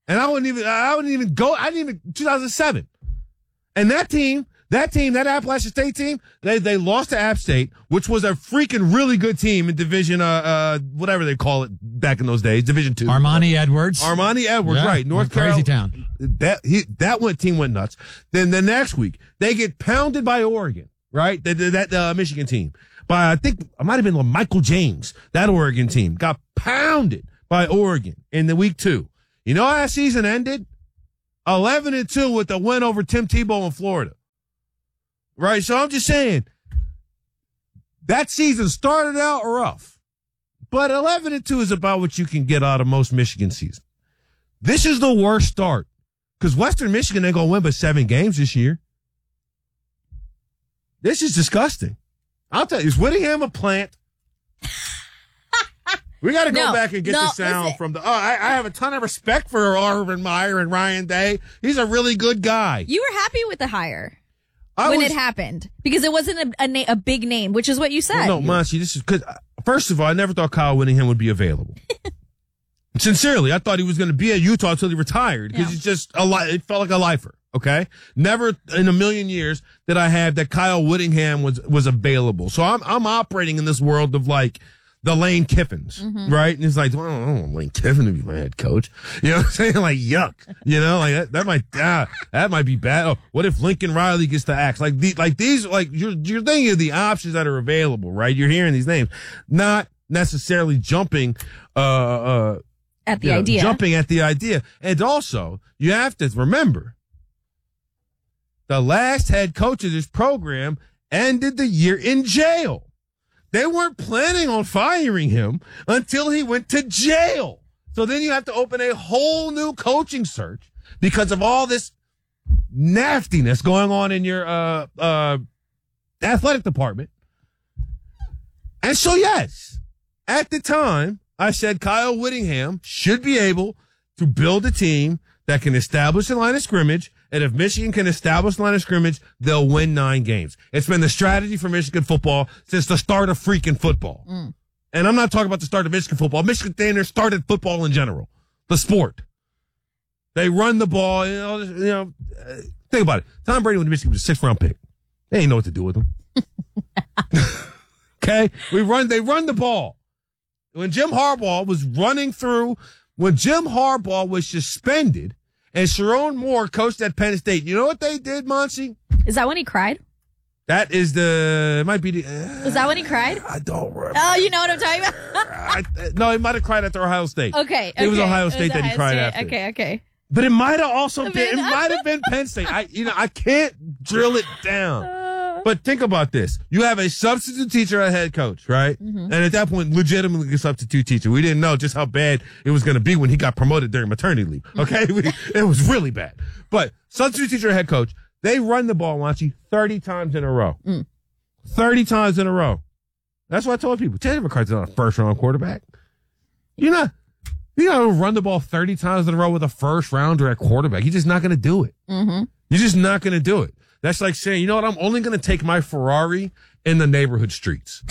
And I wouldn't even, I wouldn't even go, I didn't even, two thousand seven. And that team, that team, that Appalachian State team, they they lost to App State, which was a freaking really good team in Division, uh, uh, whatever they call it back in those days, Division Two. Armani Edwards. Armani Edwards, Yeah, right? North crazy Carolina. town. That he, that went team went nuts. Then the next week they get pounded by Oregon, right? That that uh, Michigan team by I think it might have been Michael James. That Oregon team got pounded by Oregon in the week two. You know how that season ended? Eleven and two with the win over Tim Tebow in Florida. Right, so I'm just saying that season started out rough, but eleven and two is about what you can get out of most Michigan seasons. This is the worst start because Western Michigan ain't gonna win but seven games this year. This is disgusting. I'll tell you, is Whittingham a plant? We got to go No, back and get no, the sound listen. from the. Oh, I, I have a ton of respect for Urban Meyer and Ryan Day. He's a really good guy. You were happy with the hire I when was- it happened because it wasn't a, a, na- a big name, which is what you said. No, Monty, this is because, first of all, I never thought Kyle Whittingham would be available. Sincerely, I thought he was going to be at Utah until he retired because Yeah. he's just a li- it felt like a lifer. Okay, never in a million years did I have that Kyle Whittingham was was available. So I'm I'm operating in this world of like the Lane Kiffins, Mhm. right? And it's like, well, I don't want Lane Kiffin to be my head coach. You know what I'm saying? Like, yuck. You know, like that, that might ah, that might be bad. Oh, what if Lincoln Riley gets to act like the, like these? Like you're you're thinking of the options that are available, right? You're hearing these names, not necessarily jumping. Uh, uh, At the you know, idea. jumping at the idea, and also you have to remember. The last head coach of this program ended the year in jail. They weren't planning on firing him until he went to jail. So then you have to open a whole new coaching search because of all this nastiness going on in your uh, uh, athletic department. And so, yes, at the time, I said Kyle Whittingham should be able to build a team that can establish a line of scrimmage. And if Michigan can establish a line of scrimmage, they'll win nine games. It's been the strategy for Michigan football since the start of freaking football. Mm. And I'm not talking about the start of Michigan football. Michigan Standard started football in general, the sport. They run the ball. You know, you know uh, think about it. Tom Brady went to Michigan was a sixth round pick. They ain't know what to do with him. Okay, we run. They run the ball. When Jim Harbaugh was running through, when Jim Harbaugh was suspended, and Sharon Moore coached at Penn State, you know what they did, Monty? Is that when he cried? That is the. It might be the. Uh, Was that when he cried? I don't remember. Oh, you know what I'm talking about? I, no, he might have cried after Ohio State. Okay. It was okay. Ohio It State that he Ohio cried State. after. Okay, okay. But it might have also I been. It mean- might have been Penn State. I, you know, I can't drill it down. But think about this. You have a substitute teacher at head coach, right? Mhm. And at that point, legitimately a substitute teacher. We didn't know just how bad it was going to be when he got promoted during maternity leave. Okay? We- it was really bad. But substitute teacher, head coach, they run the ball, Wanchi, thirty times in a row. Mm. thirty times in a row. That's what I told people. Taylor McCarthy's not a first round quarterback. You're not, you're not going to run the ball thirty times in a row with a first rounder at quarterback. You're just not going to do it. Mm-hmm. You're just not going to do it. That's like saying, you know what? I'm only going to take my Ferrari in the neighborhood streets.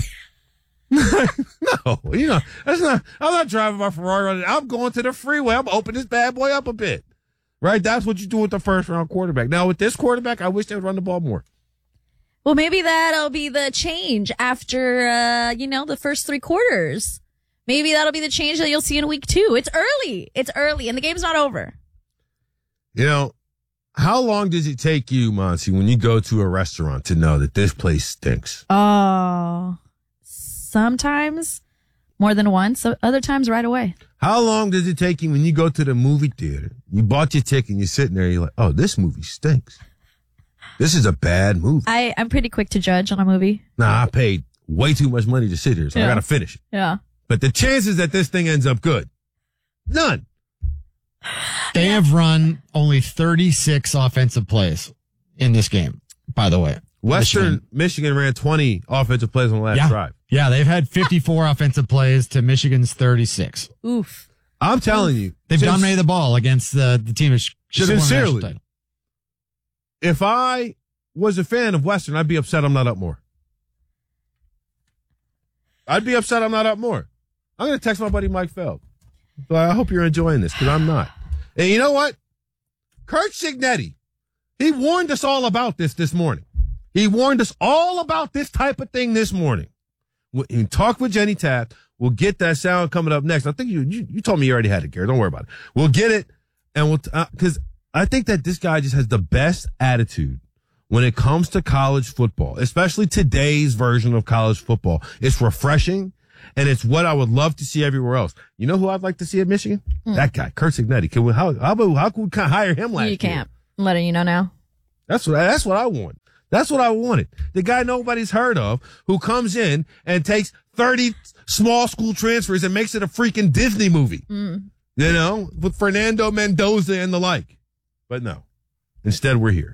No, you know, that's not, I'm not driving my Ferrari. I'm going to the freeway. I'm opening this bad boy up a bit. Right? That's what you do with the first round quarterback. Now, with this quarterback, I wish they would run the ball more. Well, maybe that'll be the change after, uh, you know, the first three quarters. Maybe that'll be the change that you'll see in week two. It's early. It's early, and the game's not over. You know, how long does it take you, Monty, when you go to a restaurant to know that this place stinks? Oh, sometimes more than once. So other times right away. How long does it take you when you go to the movie theater? You bought your ticket and you're sitting there and you're like, oh, this movie stinks. This is a bad movie. I, I'm pretty quick to judge on a movie. Nah, I paid way too much money to sit here, so I Yeah. got to finish it. Yeah. But the chances that this thing ends up good, none. They have run only thirty-six offensive plays in this game, by the way. Western Michigan. Michigan, ran twenty offensive plays on the last Yeah. drive. Yeah, they've had fifty-four offensive plays to Michigan's thirty-six. Oof. I'm telling you. They've since- dominated the ball against the, the team that sh- should have won the national Sincerely. title. If I was a fan of Western, I'd be upset I'm not up more. I'd be upset I'm not up more. I'm going to text my buddy Mike Feld. So I hope you're enjoying this because I'm not. And you know what? Kurt Cignetti, he warned us all about this this morning. He warned us all about this type of thing this morning. We talk with Jenny Taft. We'll get that sound coming up next. I think you you, you told me you already had it, Gary. Don't worry about it. We'll get it, and we'll because uh, I think that this guy just has the best attitude when it comes to college football, especially today's version of college football. It's refreshing, and it's what I would love to see everywhere else. You know who I'd like to see at Michigan? Mm. That guy, Kurt Cignetti. Can we, how, how, about, how can we hire him last year? You can't. I'm letting you know now. That's what, that's what I want. That's what I wanted. The guy nobody's heard of who comes in and takes thirty small school transfers and makes it a freaking Disney movie. Mm. You know, with Fernando Mendoza and the like. But no. Instead, we're here.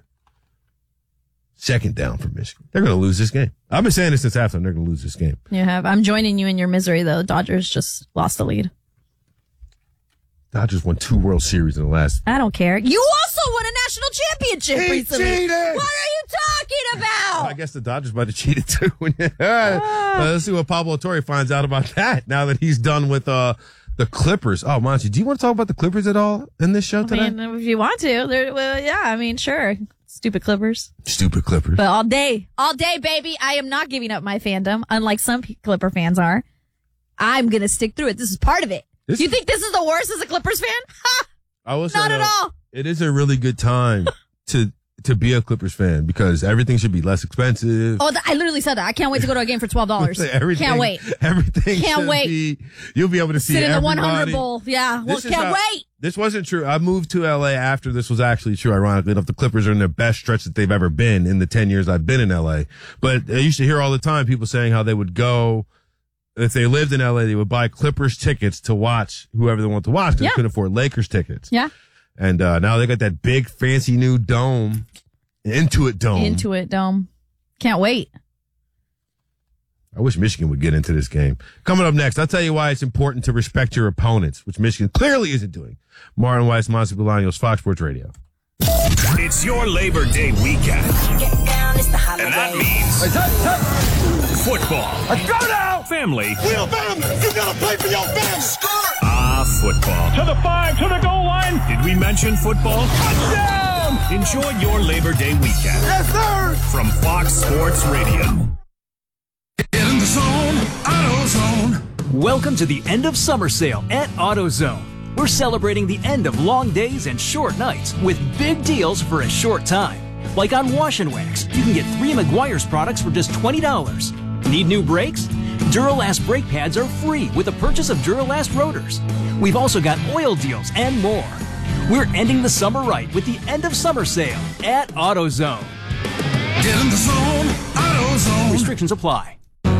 Second down for Michigan. They're going to lose this game. I've been saying this since halftime. They're going to lose this game. You have. I'm joining you in your misery, though. Dodgers just lost the lead. Dodgers won two World Series in the last. I don't care. You also won a national championship He recently. cheated. What are you talking about? Well, I guess the Dodgers might have cheated too. uh, let's see what Pablo Torre finds out about that now that he's done with uh, the Clippers. Oh, Monty, do you want to talk about the Clippers at all in this show today? I mean, if you want to. Well, yeah, I mean, sure. Stupid Clippers. Stupid Clippers. But all day, all day, baby. I am not giving up my fandom, unlike some Clipper fans are. I'm going to stick through it. This is part of it. This you think this is the worst as a Clippers fan? Ha! I will say, not at though, all. It is a really good time to to be a Clippers fan because everything should be less expensive. Oh, I literally said that. I can't wait to go to a game for twelve dollars. Can't wait. Everything. Can't wait. Be, you'll be able to see Sit in the everybody. one hundred bowl. Yeah. Well, This is can't how- wait. This wasn't true. I moved to L A after this was actually true, ironically enough. The Clippers are in their best stretch that they've ever been in the ten years I've been in L A. But I used to hear all the time people saying how they would go, if they lived in L A, they would buy Clippers tickets to watch whoever they want to watch because Yeah. they couldn't afford Lakers tickets. Yeah. And uh, now they got that big, fancy new dome, Intuit Dome. Intuit Dome. Can't wait. I wish Michigan would get into this game. Coming up next, I'll tell you why it's important to respect your opponents, which Michigan clearly isn't doing. Martin Weiss, Monty Bolaños, Fox Sports Radio. It's your Labor Day weekend. And that means football. Let's go now! Family. Will Bam, you gotta play for your fam. Score! Ah, football. To the five, to the goal line. Did we mention football? Touchdown! Enjoy your Labor Day weekend. Yes, sir! From Fox Sports Radio. Get in the zone, AutoZone. Welcome to the end of summer sale at AutoZone. We're celebrating the end of long days and short nights with big deals for a short time. Like on Wash and Wax, you can get three Meguiar's products for just twenty dollars. Need new brakes? Duralast brake pads are free with the purchase of Duralast rotors. We've also got oil deals and more. We're ending the summer right with the end of summer sale at AutoZone. Get in the zone, AutoZone. Restrictions apply.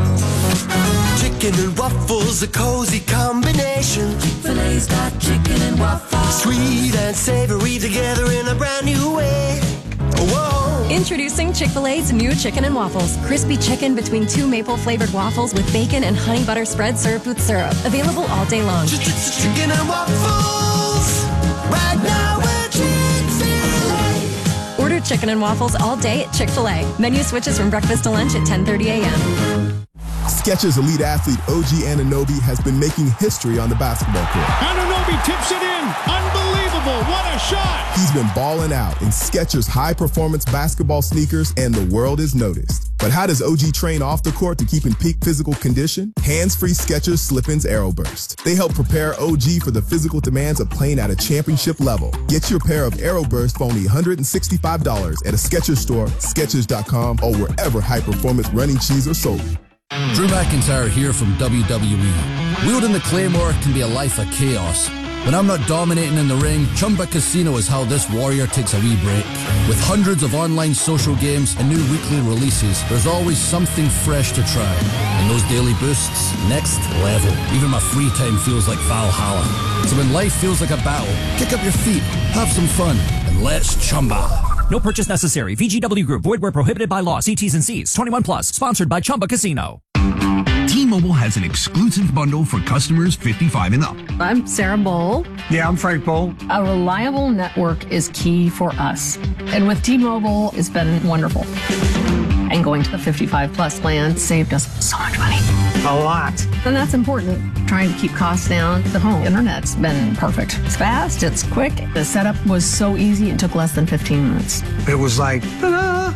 Chicken and waffles, a cozy combination. Chick-fil-A's got chicken and waffles. Sweet and savory together in a brand new way. Whoa. Introducing Chick-fil-A's new chicken and waffles. Crispy chicken between two maple-flavored waffles with bacon and honey butter spread served with syrup. Available all day long. Chicken and waffles. Right now we're Chick-fil-A. Order chicken and waffles all day at Chick-fil-A. Menu switches from breakfast to lunch at ten thirty a.m. Skechers elite athlete O G Anunoby has been making history on the basketball court. Anunoby tips it in. Unbelievable. What a shot. He's been balling out in Skechers high-performance basketball sneakers, and the world is noticed. But how does O G train off the court to keep in peak physical condition? Hands-free Skechers Slip-ins Aeroburst. They help prepare O G for the physical demands of playing at a championship level. Get your pair of Aeroburst for only one hundred sixty-five dollars at a Skechers store, Skechers dot com, or wherever high-performance running shoes are sold. Drew McIntyre here from W W E. Wielding the Claymore can be a life of chaos. When I'm not dominating in the ring, Chumba Casino is how this warrior takes a wee break. With hundreds of online social games and new weekly releases, there's always something fresh to try. And those daily boosts, next level. Even my free time feels like Valhalla. So when life feels like a battle, kick up your feet, have some fun, and let's Chumba. No purchase necessary. V G W Group. Void where prohibited by law. See T's and C's. twenty-one plus. Sponsored by Chumba Casino. T-Mobile has an exclusive bundle for customers fifty-five and up. I'm Sarah Bowl. Yeah, I'm Frank Bowl. A reliable network is key for us. And with T-Mobile, it's been wonderful. And going to the fifty-five plus plan saved us so much money. A lot. And that's important. Trying to keep costs down. The home internet's been perfect. It's fast, it's quick. The setup was so easy, it took less than fifteen minutes. It was like, ta-da!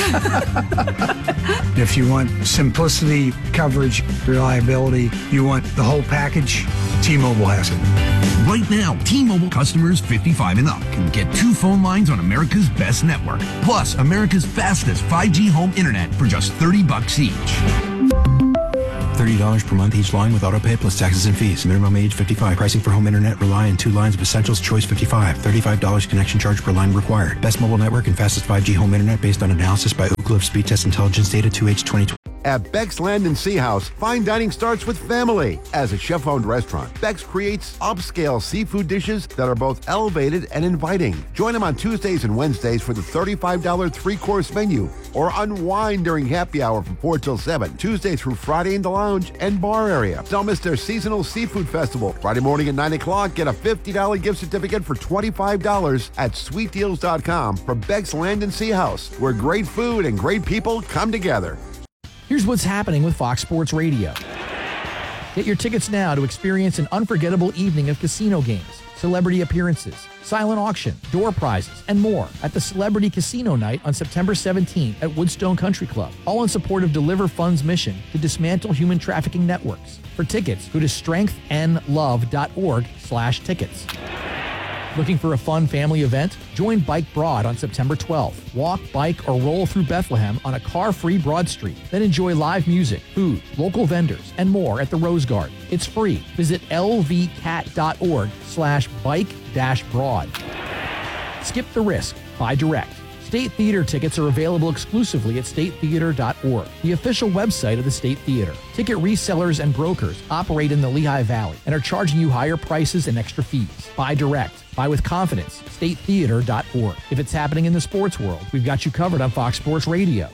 If you want simplicity, coverage, reliability, you want the whole package, T-Mobile has it. Right now, T-Mobile customers fifty-five and up can get two phone lines on America's best network, plus America's fastest five G home internet for just thirty bucks each. thirty dollars per month each line with autopay plus taxes and fees. Minimum age fifty-five. Pricing for home internet rely on two lines of Essentials Choice fifty-five. thirty-five dollars connection charge per line required. Best mobile network and fastest five G home internet based on analysis by Ookla of Speed Test Intelligence Data two H twenty twenty. At Beck's Land and Sea House, fine dining starts with family. As a chef-owned restaurant, Beck's creates upscale seafood dishes that are both elevated and inviting. Join them on Tuesdays and Wednesdays for the thirty-five dollars three-course menu, or unwind during happy hour from four till seven, Tuesday through Friday in the lounge and bar area. Don't miss their seasonal seafood festival. Friday morning at nine o'clock, get a fifty dollars gift certificate for twenty-five dollars at sweet deals dot com for Beck's Land and Sea House, where great food and great people come together. Here's what's happening with Fox Sports Radio. Get your tickets now to experience an unforgettable evening of casino games, celebrity appearances, silent auction, door prizes, and more at the Celebrity Casino Night on September seventeenth at Woodstone Country Club, all in support of Deliver Fund's mission to dismantle human trafficking networks. For tickets, go to strengthandlove.org slash tickets. Looking for a fun family event? Join Bike Broad on September twelfth. Walk, bike, or roll through Bethlehem on a car-free Broad Street. Then enjoy live music, food, local vendors, and more at the Rose Garden. It's free. Visit lvcat.org slash bike dash broad. Skip the risk. Buy direct. State Theater tickets are available exclusively at state theater dot org, the official website of the State Theater. Ticket resellers and brokers operate in the Lehigh Valley and are charging you higher prices and extra fees. Buy direct. Buy with confidence. state theater dot org. If it's happening in the sports world, we've got you covered on Fox Sports Radio.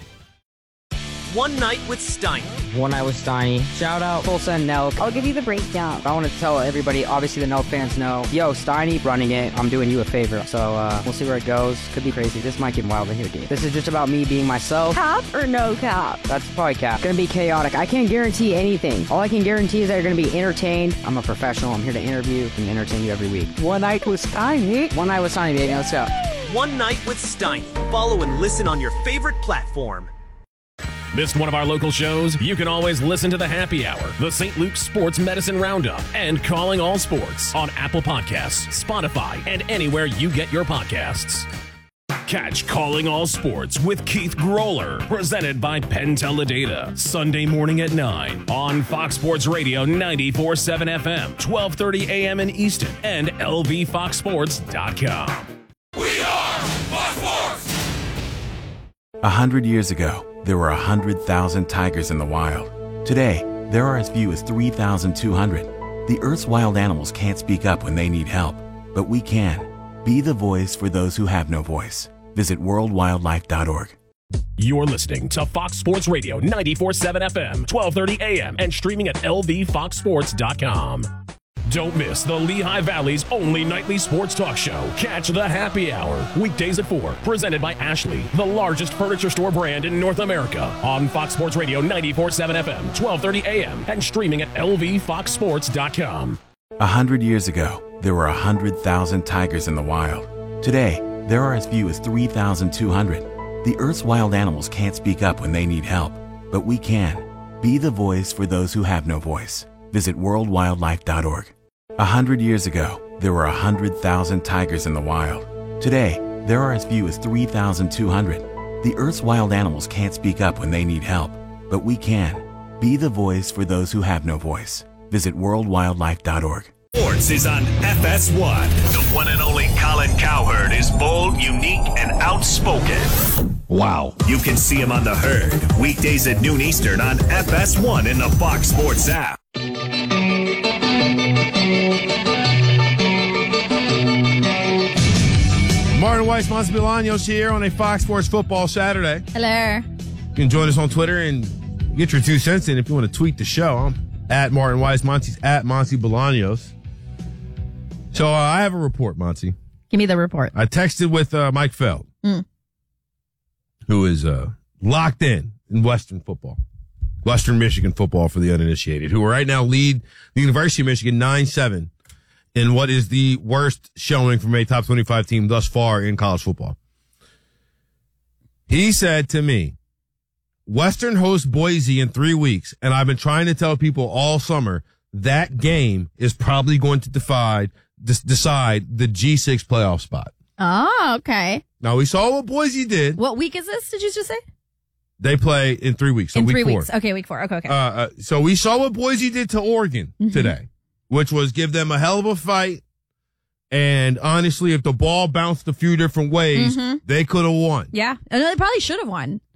One Night with Steiny. One Night with Steiny. Shout out Tulsa and Nelk. I'll give you the breakdown. I want to tell everybody, obviously the Nelk fans know, yo, Steiny running it. I'm doing you a favor. So uh, we'll see where it goes. Could be crazy. This might get wild in here, dude. This is just about me being myself. Cap or no cap? That's probably cap. Gonna be chaotic. I can't guarantee anything. All I can guarantee is that you're gonna be entertained. I'm a professional. I'm here to interview and entertain you every week. One Night with Steiny. One Night with Steiny, baby. Let's go. One Night with Steiny. Follow and listen on your favorite platform. Missed one of our local shows? You can always listen to the Happy Hour, the Saint Luke's Sports Medicine Roundup, and Calling All Sports on Apple Podcasts, Spotify, and anywhere you get your podcasts. Catch Calling All Sports with Keith Groller, presented by Penn Teledata, Sunday morning at nine on Fox Sports Radio ninety-four point seven F M, twelve thirty A M in Easton, and L V fox sports dot com. We are Fox Sports! A hundred years ago, there were a hundred thousand tigers in the wild. Today, there are as few as three thousand two hundred. The Earth's wild animals can't speak up when they need help, but we can. Be the voice for those who have no voice. Visit world wildlife dot org. You're listening to Fox Sports Radio ninety-four point seven F M, twelve thirty A M, and streaming at L V fox sports dot com. Don't miss the Lehigh Valley's only nightly sports talk show. Catch the Happy Hour, weekdays at four, presented by Ashley, the largest furniture store brand in North America, on Fox Sports Radio ninety-four point seven F M, twelve thirty A M, and streaming at L V fox sports dot com. A hundred years ago, there were a hundred thousand tigers in the wild. Today, there are as few as three thousand two hundred. The Earth's wild animals can't speak up when they need help, but we can. Be the voice for those who have no voice. Visit world wildlife dot org. A hundred years ago, there were a hundred thousand tigers in the wild. Today, there are as few as three thousand two hundred. The Earth's wild animals can't speak up when they need help, but we can. Be the voice for those who have no voice. Visit world wildlife dot org. Sports is on F S one. The one and only Colin Cowherd is bold, unique, and outspoken. Wow. You can see him on The Herd, weekdays at noon Eastern on F S one in the Fox Sports app. Martin Weiss, Monty Bolaños here on a Fox Sports Football Saturday. Hello. You can join us on Twitter and get your two cents in if you want to tweet the show. I'm at Martin Weiss, Monty's at Monty Bolaños. So uh, I have a report, Monty. Give me the report. I texted with uh, Mike Feld, Mm. who is uh, locked in in Western football. Western Michigan football for the uninitiated, who right now lead the University of Michigan nine seven in what is the worst showing from a top twenty-five team thus far in college football. He said to me, Western hosts Boise in three weeks, and I've been trying to tell people all summer that game is probably going to decide, d- decide the G six playoff spot. Oh, okay. Now, we saw what Boise did. What week is this, did you just say? They play in three weeks. So in week three four. weeks. Okay, week four. Okay, okay. Uh, uh, so we saw what Boise did to Oregon mm-hmm. today, which was give them a hell of a fight. And honestly, if the ball bounced a few different ways, mm-hmm. they could have won. Yeah. And they probably should have won.